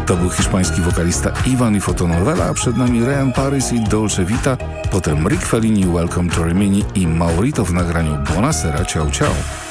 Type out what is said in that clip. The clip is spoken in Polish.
To był hiszpański wokalista Ivan i Fotonovela, a przed nami Ryan Paris i Dolce Vita, potem Rick Fellini, Welcome to Rimini i Maurito w nagraniu Buonasera, ciao ciao.